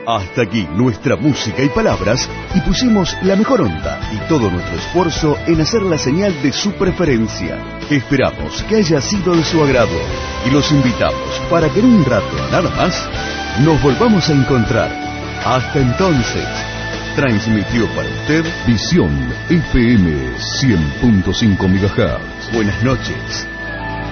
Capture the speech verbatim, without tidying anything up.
Hasta aquí nuestra música y palabras, y pusimos la mejor onda y todo nuestro esfuerzo en hacer la señal de su preferencia. Esperamos que haya sido de su agrado y los invitamos para que en un rato nada más nos volvamos a encontrar. Hasta entonces, transmitió para usted Visión F M cien punto cinco megahertz. Buenas noches.